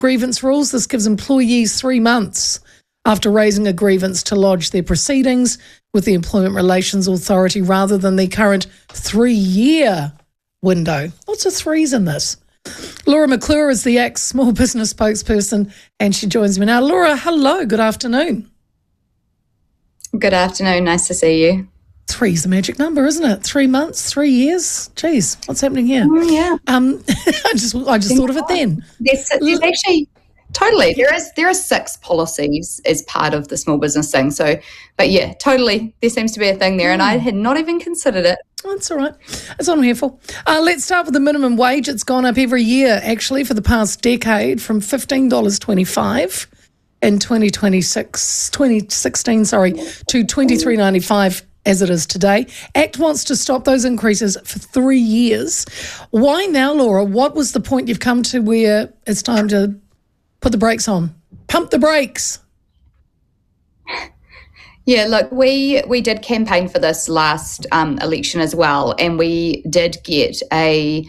grievance rules. This gives employees 3 months after raising a grievance to lodge their proceedings with the Employment Relations Authority rather than the current 3-year window. Lots of threes in this. Laura McClure is the ACT Small Business spokesperson, and she joins me now. Laura, hello, good afternoon. Good afternoon, nice to see you. Three's the magic number, isn't it? 3 months, 3 years. Geez, what's happening here? Oh, yeah. I just thought of it then. There's actually totally there are 6 policies as part of the small business thing. So, but yeah, totally, there seems to be a thing there, and I had not even considered it. That's all right. That's what I'm here for. Let's start with the minimum wage. It's gone up every year, actually, for the past decade, from $15.25 in 2016, to $23.95 as it is today. ACT wants to stop those increases for 3 years. Why now, Laura? What was the point you've come to where it's time to put the brakes on? Pump the brakes. Yeah, look, we did campaign for this last election as well, and we did get a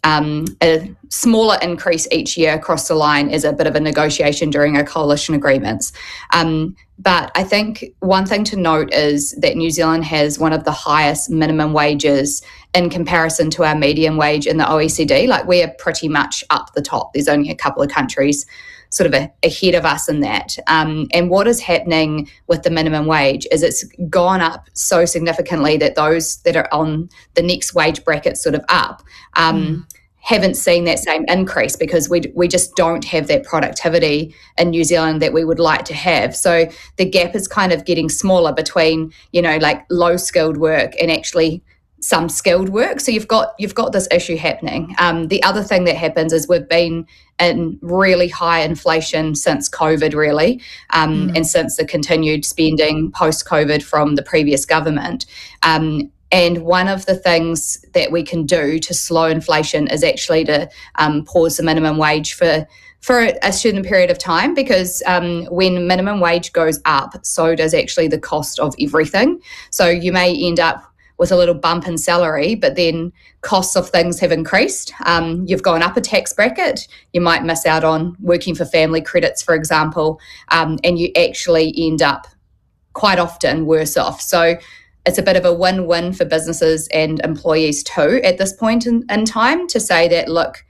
smaller increase each year across the line as a bit of a negotiation during our coalition agreements. But I think one thing to note is that New Zealand has one of the highest minimum wages in comparison to our median wage in the OECD. Like, we are pretty much up the top. There's only a couple of countries sort of ahead of us in that. And what is happening with the minimum wage is it's gone up so significantly that those that are on the next wage bracket sort of up haven't seen that same increase, because we just don't have that productivity in New Zealand that we would like to have. So the gap is kind of getting smaller between, like low skilled work and actually some skilled work. So you've got this issue happening. The other thing that happens is we've been in really high inflation since COVID, really, and since the continued spending post-COVID from the previous government. And one of the things that we can do to slow inflation is actually to pause the minimum wage for a certain period of time, because when minimum wage goes up, so does actually the cost of everything. So you may end up with a little bump in salary, but then costs of things have increased. You've gone up a tax bracket. You might miss out on working for family credits, for example, and you actually end up quite often worse off. So it's a bit of a win-win for businesses and employees too at this point in time, to say that, look,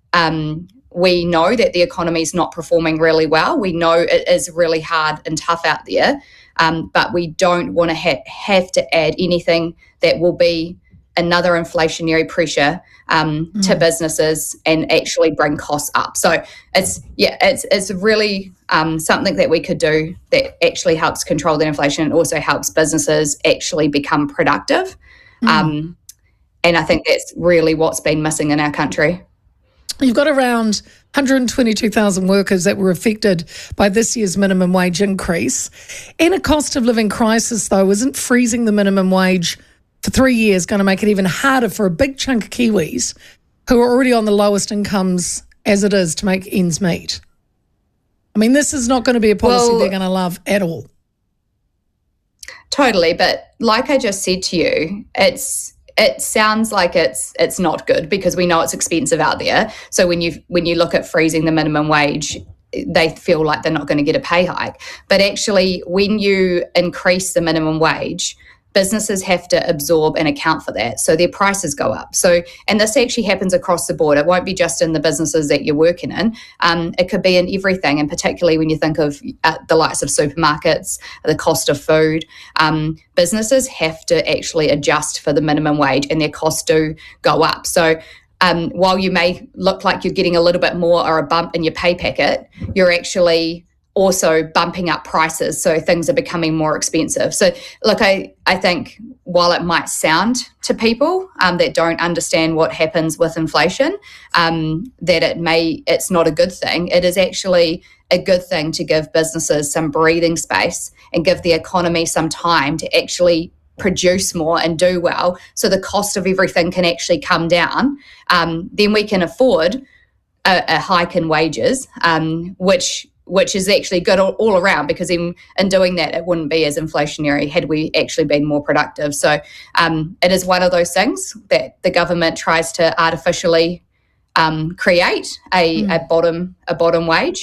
we know that the economy is not performing really well. We know it is really hard and tough out there, but we don't want to have to add anything that will be another inflationary pressure to businesses and actually bring costs up. So it's really something that we could do that actually helps control the inflation and also helps businesses actually become productive. And I think that's really what's been missing in our country. You've got around 122,000 workers that were affected by this year's minimum wage increase. In a cost of living crisis, though, isn't freezing the minimum wage for 3 years going to make it even harder for a big chunk of Kiwis who are already on the lowest incomes as it is to make ends meet? I mean, this is not going to be a policy they're going to love at all. Totally, but like I just said to you, it sounds like it's not good, because we know it's expensive out there. So when you look at freezing the minimum wage, they feel like they're not going to get a pay hike. But actually, when you increase the minimum wage, businesses have to absorb and account for that. So their prices go up. So, and this actually happens across the board. It won't be just in the businesses that you're working in. It could be in everything, and particularly when you think of the likes of supermarkets, the cost of food. Businesses have to actually adjust for the minimum wage, and their costs do go up. So while you may look like you're getting a little bit more or a bump in your pay packet, you're actually also bumping up prices, so things are becoming more expensive. So look, I think while it might sound to people that don't understand what happens with inflation, that it's not a good thing, it is actually a good thing to give businesses some breathing space and give the economy some time to actually produce more and do well, so the cost of everything can actually come down. Then we can afford a hike in wages, which is actually good all around, because in doing that, it wouldn't be as inflationary had we actually been more productive. So it is one of those things that the government tries to artificially create a bottom wage.